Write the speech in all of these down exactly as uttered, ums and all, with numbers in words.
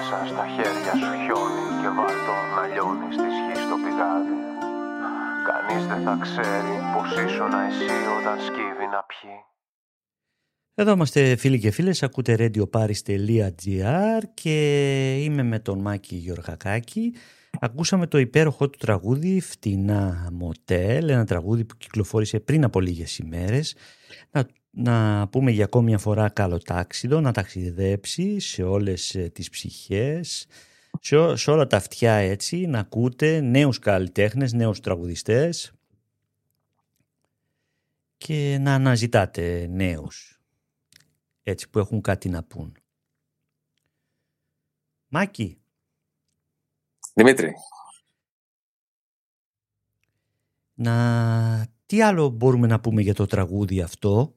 μέσα στα χέρια σου χιόνι και βάλτο να λιώνει στη σχή στο πηγάδι. Κανείς δεν θα ξέρει πως ήσουν εσύ όταν σκύβει να πιει. Εδώ είμαστε φίλοι και φίλες, ακούτε radioparis τελεία gr και είμαι με τον Μάκη Γεωργακάκη. Ακούσαμε το υπέροχο του τραγούδι «Φτηνά Μοτέλ», ένα τραγούδι που κυκλοφόρησε πριν από λίγες ημέρες. Να, να πούμε για ακόμη μια φορά καλοτάξιδο, να ταξιδέψει σε όλες τις ψυχές, σε, σε όλα τα αυτιά έτσι, να ακούτε νέους καλλιτέχνες, νέους τραγουδιστές και να αναζητάτε νέους έτσι που έχουν κάτι να πούν. Μάκη. Δημήτρη. Να... Τι άλλο μπορούμε να πούμε για το τραγούδι αυτό?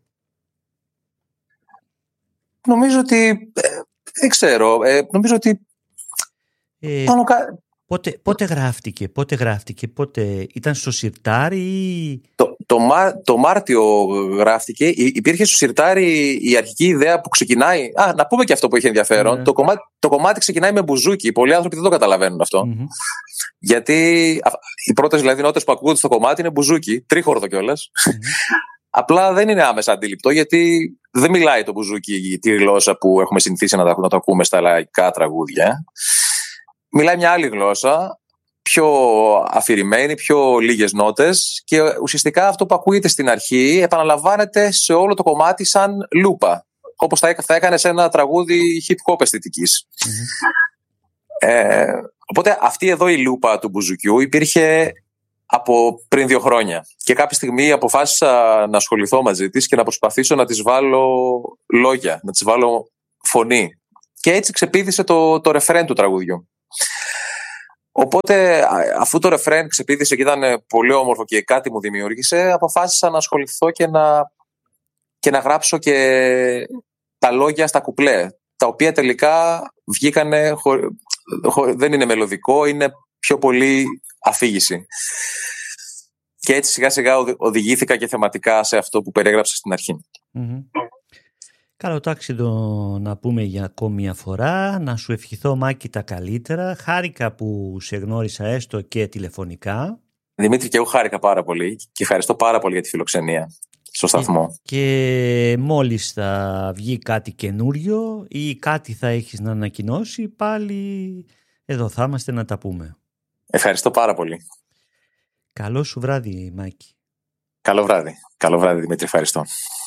Νομίζω ότι... Ε, δεν ξέρω. Ε, νομίζω ότι... Ε, πάνω κα... πότε, πότε γράφτηκε, πότε γράφτηκε, πότε ήταν στο Σιρτάρι ή... Το, το, Μά, το Μάρτιο γράφτηκε. Υπήρχε στο Σιρτάρι η αρχική ιδέα που ξεκινάει... Α, να πούμε και αυτό που έχει ενδιαφέρον. Ναι. Το, κομμάτι, το κομμάτι ξεκινάει με μπουζούκι. Πολλοί άνθρωποι δεν το καταλαβαίνουν αυτό. Mm-hmm. Γιατί οι πρώτες δηλαδή νότες που ακούγονται στο κομμάτι είναι μπουζούκι, τρίχορδο κιόλας. Mm-hmm. Απλά δεν είναι άμεσα αντιληπτό, γιατί δεν μιλάει το μπουζούκι τη γλώσσα που έχουμε συνηθίσει να το, να το ακούμε στα λαϊκά τραγούδια. Μιλάει μια άλλη γλώσσα, πιο αφηρημένη, πιο λίγες νότες, και ουσιαστικά αυτό που ακούγεται στην αρχή επαναλαμβάνεται σε όλο το κομμάτι σαν λούπα, όπως θα, θα έκανε σε ένα τραγούδι hip-hop αισθητικής. Mm-hmm. Ε, οπότε αυτή εδώ η λούπα του μπουζουκιού υπήρχε από πριν δύο χρόνια, και κάποια στιγμή αποφάσισα να ασχοληθώ μαζί της και να προσπαθήσω να της βάλω λόγια, να της βάλω φωνή, και έτσι ξεπήδησε το, το ρεφρέν του τραγουδιού. Οπότε αφού το ρεφρέν ξεπήδησε και ήταν πολύ όμορφο και κάτι μου δημιούργησε, αποφάσισα να ασχοληθώ και να, και να γράψω και τα λόγια στα κουπλέ, τα οποία τελικά βγήκανε, χω, χω, δεν είναι μελωδικό, είναι πιο πολύ αφήγηση. Και έτσι σιγά σιγά οδηγήθηκα και θεματικά σε αυτό που περιέγραψα στην αρχή. Mm-hmm. Καλό τάξιδο να πούμε για ακόμη μια φορά. Να σου ευχηθώ, Μάκη, τα καλύτερα. Χάρηκα που σε γνώρισα έστω και τηλεφωνικά. Δημήτρη, και εγώ χάρηκα πάρα πολύ και ευχαριστώ πάρα πολύ για τη φιλοξενία στο σταθμό. Και, και μόλις θα βγει κάτι καινούριο ή κάτι θα έχεις να ανακοινώσει, πάλι εδώ θα είμαστε να τα πούμε. Ευχαριστώ πάρα πολύ. Καλό σου βράδυ, Μάκη. Καλό βράδυ. Καλό βράδυ, Δημήτρη. Ευχαριστώ.